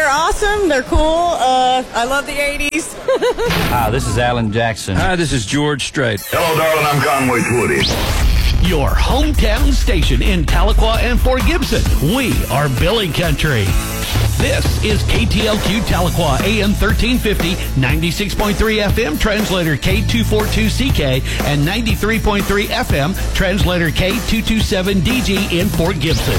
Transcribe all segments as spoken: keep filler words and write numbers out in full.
they're awesome. They're cool. Uh, I love the eighties. Hi, this is Alan Jackson. Hi, this is George Strait. Hello, darling. I'm Conway Twitty. Your hometown station in Tahlequah and Fort Gibson. We are Billy Country. This is K T L Q Tahlequah, A M thirteen fifty, ninety-six point three F M, translator K two forty-two C K, and ninety-three point three F M, translator K two twenty-seven D G in Fort Gibson.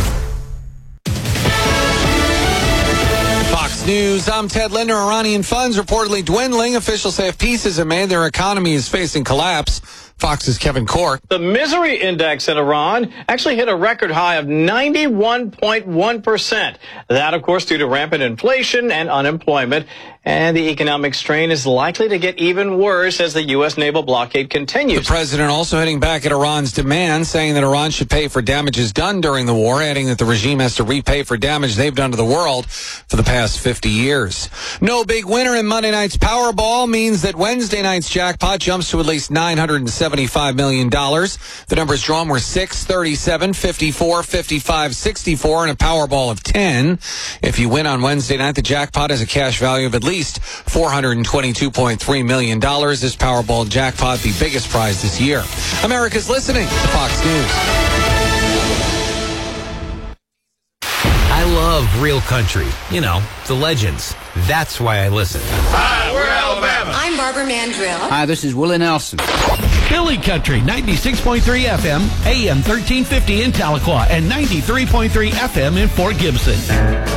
Fox News, I'm Ted Linder. Iranian funds reportedly dwindling. Officials say if peace isn't made, their economy is facing collapse. Fox's Kevin Cork. The misery index in Iran actually hit a record high of ninety-one point one percent. That, of course, due to rampant inflation and unemployment. And the economic strain is likely to get even worse as the U S naval blockade continues. The president also hitting back at Iran's demand, saying that Iran should pay for damages done during the war, adding that the regime has to repay for damage they've done to the world for the past fifty years. No big winner in Monday night's Powerball means that Wednesday night's jackpot jumps to at least nine hundred seventy-five million dollars. The numbers drawn were six, thirty-seven, fifty-four, fifty-five, sixty-four, and a Powerball of ten. If you win on Wednesday night, the jackpot has a cash value of at least four hundred twenty-two point three million dollars. This Powerball jackpot, the biggest prize this year. America's listening to Fox News. I love real country. You know, the legends. That's why I listen. Hi, we're Alabama. I'm Barbara Mandrill. Hi, this is Willie Nelson. Billy Country, ninety-six point three F M, A M thirteen fifty in Tahlequah, and ninety-three point three F M in Fort Gibson.